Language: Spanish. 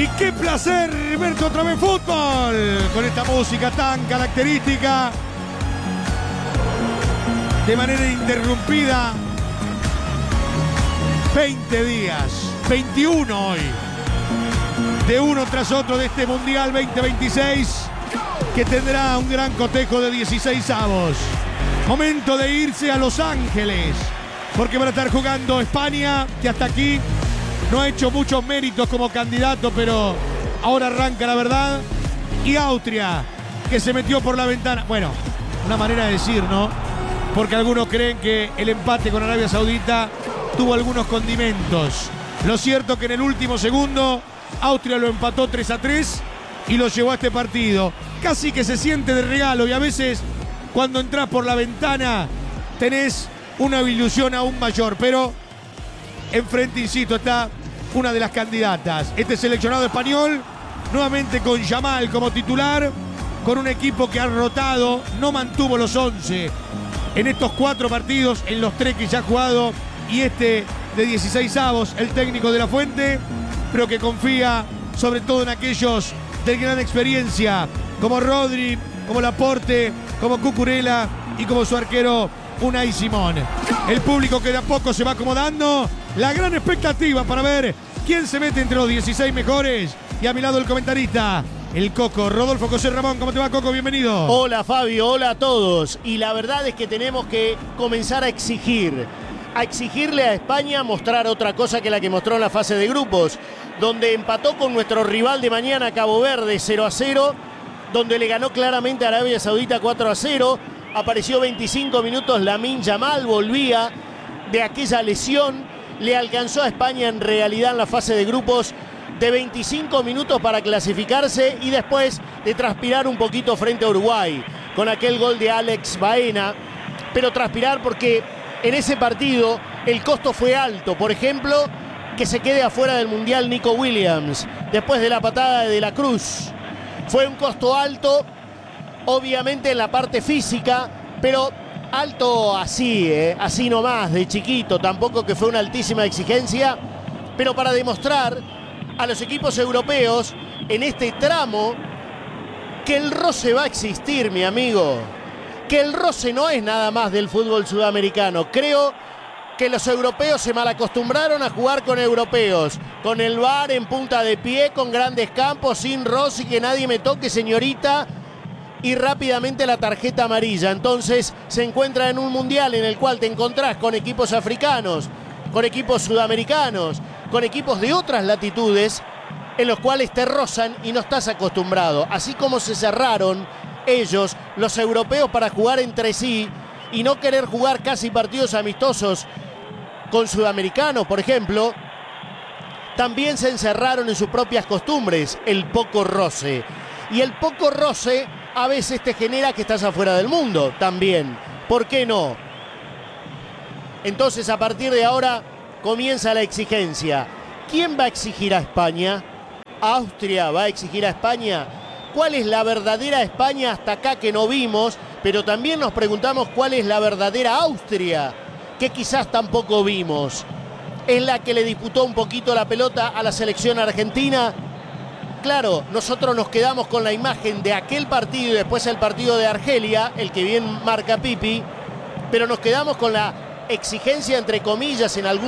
Y qué placer verte otra vez fútbol con esta música tan característica, de manera interrumpida. 20 días, 21 hoy, de uno tras otro de este Mundial 2026, que tendrá un gran cotejo de 16avos. Momento de irse a Los Ángeles, porque van a estar jugando España, que hasta aquí no ha hecho muchos méritos como candidato, pero ahora arranca la verdad. Y Austria, que se metió por la ventana. Bueno, una manera de decir, ¿no? Porque algunos creen que el empate con Arabia Saudita tuvo algunos condimentos. Lo cierto que en el último segundo Austria lo empató 3-3 y lo llevó a este partido. Casi que se siente de regalo, y a veces cuando entras por la ventana tenés una ilusión aún mayor. Pero enfrente, insisto, está una de las candidatas. Este seleccionado español, nuevamente con Yamal como titular, con un equipo que ha rotado, no mantuvo los 11 en estos 4 partidos, en los 3 que ya ha jugado, y este de 16avos, el técnico de la Fuente, pero que confía sobre todo en aquellos de gran experiencia, como Rodri, como Laporte, como Cucurella y como su arquero Unai Simón. El público que de a poco se va acomodando, la gran expectativa para ver quién se mete entre los 16 mejores. Y a mi lado el comentarista, el Coco, Rodolfo José Ramón. ¿Cómo te va, Coco? Bienvenido. Hola, Fabio, hola a todos. Y la verdad es que tenemos que comenzar a exigirle a España mostrar otra cosa que la que mostró en la fase de grupos, donde empató con nuestro rival de mañana, Cabo Verde, 0-0, donde le ganó claramente a Arabia Saudita 4-0. Apareció 25 minutos Lamine Yamal, volvía de aquella lesión, le alcanzó a España en realidad en la fase de grupos de 25 minutos para clasificarse, y después de transpirar un poquito frente a Uruguay con aquel gol de Alex Baena. Pero transpirar porque en ese partido el costo fue alto. Por ejemplo, que se quede afuera del Mundial Nico Williams después de la patada de De la Cruz. Fue un costo alto, obviamente en la parte física, pero alto así, así nomás, de chiquito. Tampoco que fue una altísima exigencia, pero para demostrar a los equipos europeos en este tramo que el roce va a existir, mi amigo. Que el roce no es nada más del fútbol sudamericano. Creo que los europeos se malacostumbraron a jugar con europeos, con el VAR en punta de pie, con grandes campos, sin roce, y que nadie me toque, señorita, y rápidamente la tarjeta amarilla. Entonces se encuentra en un mundial en el cual te encontrás con equipos africanos, con equipos sudamericanos, con equipos de otras latitudes, en los cuales te rozan y no estás acostumbrado. Así como se cerraron ellos, los europeos, para jugar entre sí y no querer jugar casi partidos amistosos con sudamericanos, por ejemplo, también se encerraron en sus propias costumbres, el poco roce. Y el poco roce a veces te genera que estás afuera del mundo también. ¿Por qué no? Entonces, a partir de ahora comienza la exigencia. ¿Quién va a exigir a España? ¿Austria va a exigir a España? ¿Cuál es la verdadera España hasta acá que no vimos? Pero también nos preguntamos cuál es la verdadera Austria, que quizás tampoco vimos. ¿Es la que le disputó un poquito la pelota a la selección argentina? Claro, nosotros nos quedamos con la imagen de aquel partido y después el partido de Argelia, el que bien marca Pipi, pero nos quedamos con la exigencia, entre comillas, en algún